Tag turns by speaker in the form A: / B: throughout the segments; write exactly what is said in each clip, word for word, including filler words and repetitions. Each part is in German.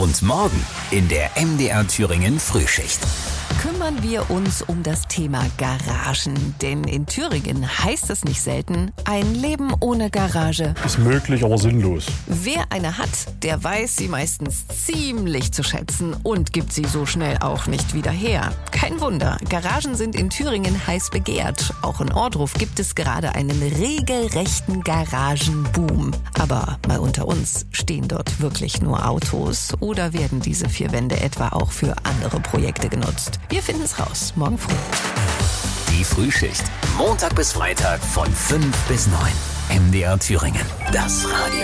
A: Und morgen in der M D R Thüringen Frühschicht.
B: Kümmern wir uns um das Thema Garagen. Denn in Thüringen heißt es nicht selten, ein Leben ohne Garage
C: ist möglich, aber sinnlos.
B: Wer eine hat, der weiß sie meistens ziemlich zu schätzen und gibt sie so schnell auch nicht wieder her. Kein Wunder, Garagen sind in Thüringen heiß begehrt. Auch in Ohrdruf gibt es gerade einen regelrechten Garagenboom. Aber mal unter uns, stehen dort wirklich nur Autos oder werden diese vier Wände etwa auch für andere Projekte genutzt? Wir finden es raus, morgen früh.
A: Die Frühschicht, Montag bis Freitag von fünf bis neun. M D R Thüringen, das Radio.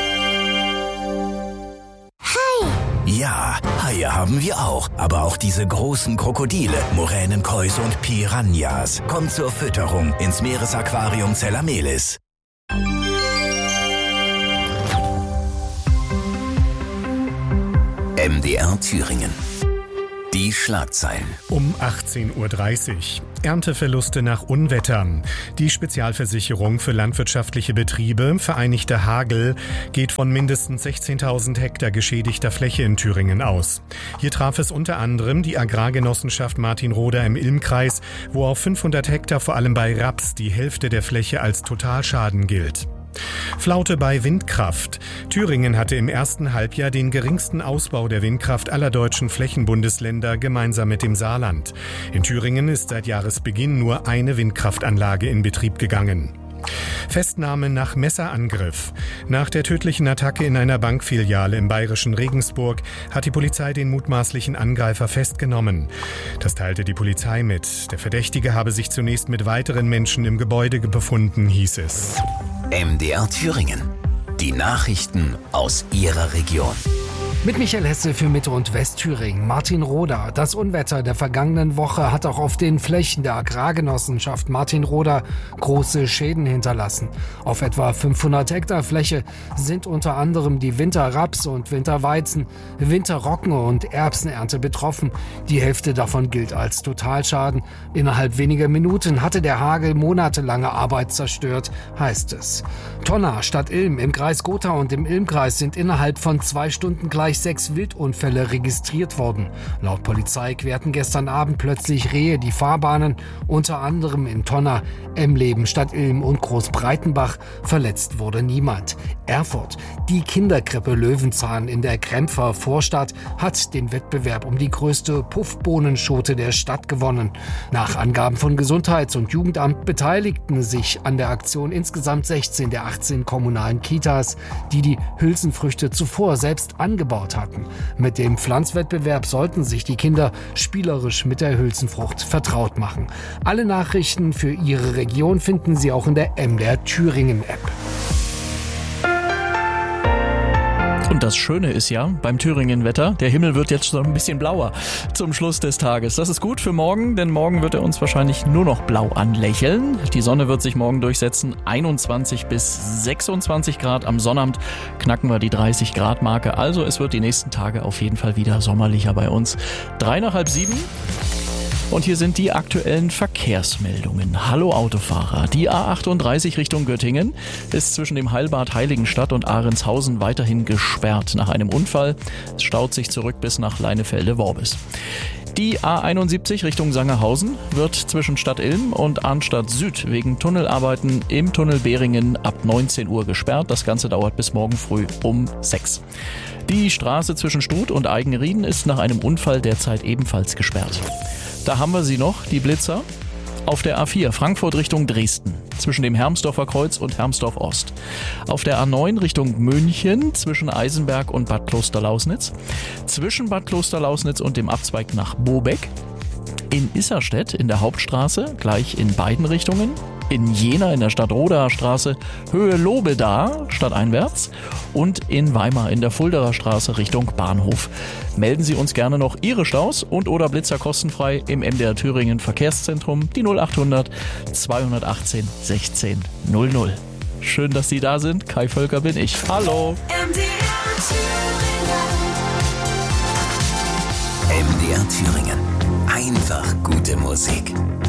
D: Hai!
A: Ja, Haie haben wir auch. Aber auch diese großen Krokodile, Moränenkäuse und Piranhas. Kommt zur Fütterung ins Meeresaquarium Zellamelis. M D R Thüringen. Die Schlagzeilen.
E: Um achtzehn Uhr dreißig. Ernteverluste nach Unwettern. Die Spezialversicherung für landwirtschaftliche Betriebe, Vereinigte Hagel, geht von mindestens sechzehntausend Hektar geschädigter Fläche in Thüringen aus. Hier traf es unter anderem die Agrargenossenschaft Martinroda im Ilmkreis, wo auf fünfhundert Hektar vor allem bei Raps die Hälfte der Fläche als Totalschaden gilt. Flaute bei Windkraft. Thüringen hatte im ersten Halbjahr den geringsten Ausbau der Windkraft aller deutschen Flächenbundesländer gemeinsam mit dem Saarland. In Thüringen ist seit Jahresbeginn nur eine Windkraftanlage in Betrieb gegangen. Festnahme nach Messerangriff. Nach der tödlichen Attacke in einer Bankfiliale im bayerischen Regensburg hat die Polizei den mutmaßlichen Angreifer festgenommen. Das teilte die Polizei mit. Der Verdächtige habe sich zunächst mit weiteren Menschen im Gebäude befunden, hieß es.
A: M D R Thüringen. Die Nachrichten aus Ihrer Region.
F: Mit Michael Hesse für Mitte- und Westthüringen. Martinroda. Das Unwetter der vergangenen Woche hat auch auf den Flächen der Agrargenossenschaft Martinroda große Schäden hinterlassen. Auf etwa fünfhundert Hektar Fläche sind unter anderem die Winterraps und Winterweizen, Winterroggen und Erbsenernte betroffen. Die Hälfte davon gilt als Totalschaden. Innerhalb weniger Minuten hatte der Hagel monatelange Arbeit zerstört, heißt es. Tonna, Stadt Ilm, im Kreis Gotha und im Ilmkreis sind innerhalb von zwei Stunden gleich sechs Wildunfälle registriert worden. Laut Polizei querten gestern Abend plötzlich Rehe die Fahrbahnen, unter anderem in Tonna, Emleben, Stadt Ilm und Großbreitenbach. Verletzt wurde niemand. Erfurt. Die Kinderkrippe Löwenzahn in der Krempfer Vorstadt hat den Wettbewerb um die größte Puffbohnenschote der Stadt gewonnen. Nach Angaben von Gesundheits- und Jugendamt beteiligten sich an der Aktion insgesamt sechzehn der achtzehn kommunalen Kitas, die die Hülsenfrüchte zuvor selbst angebaut hatten. Mit dem Pflanzwettbewerb sollten sich die Kinder spielerisch mit der Hülsenfrucht vertraut machen. Alle Nachrichten für Ihre Region finden Sie auch in der M D R Thüringen App.
G: Und das Schöne ist ja, beim Thüringen-Wetter, der Himmel wird jetzt so ein bisschen blauer zum Schluss des Tages. Das ist gut für morgen, denn morgen wird er uns wahrscheinlich nur noch blau anlächeln. Die Sonne wird sich morgen durchsetzen, einundzwanzig bis sechsundzwanzig Grad. Am Sonnabend knacken wir die dreißig Grad Marke. Also es wird die nächsten Tage auf jeden Fall wieder sommerlicher bei uns. Drei nach halb sieben. Und hier sind die aktuellen Verkehrsmeldungen. Hallo Autofahrer. Die A achtunddreißig Richtung Göttingen ist zwischen dem Heilbad Heiligenstadt und Ahrentshausen weiterhin gesperrt nach einem Unfall. Es staut sich zurück bis nach Leinefelde-Worbis. Die A einundsiebzig Richtung Sangerhausen wird zwischen Stadt Ilm und Arnstadt Süd wegen Tunnelarbeiten im Tunnel Behringen ab neunzehn Uhr gesperrt. Das Ganze dauert bis morgen früh um sechs. Die Straße zwischen Struth und Eigenrieden ist nach einem Unfall derzeit ebenfalls gesperrt. Da haben wir sie noch, die Blitzer. Auf der A vier Frankfurt Richtung Dresden zwischen dem Hermsdorfer Kreuz und Hermsdorf Ost. Auf der A neun Richtung München zwischen Eisenberg und Bad Klosterlausnitz. Zwischen Bad Klosterlausnitz und dem Abzweig nach Bobeck. In Isserstedt in der Hauptstraße, gleich in beiden Richtungen. In Jena in der Stadtrodaer Straße Höhe Lobeda stadteinwärts und in Weimar in der Fuldaer Straße Richtung Bahnhof. Melden Sie uns gerne noch Ihre Staus und oder Blitzer kostenfrei im M D R Thüringen Verkehrszentrum, die null achthundert zweihundertachtzehn sechzehn null null. Schön, dass Sie da sind. Kai Völker bin ich. Hallo.
A: M D R Thüringen. M D R Thüringen. Einfach gute Musik.